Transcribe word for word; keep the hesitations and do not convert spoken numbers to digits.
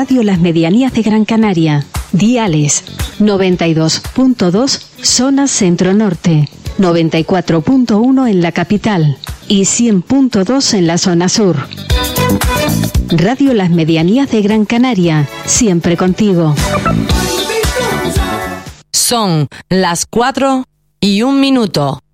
Radio Las Medianías de Gran Canaria. Diales noventa y dos punto dos zona centro-norte, noventa y cuatro punto uno en la capital y cien punto dos en la zona sur. Radio Las Medianías de Gran Canaria, siempre contigo. Son las cuatro y un minuto.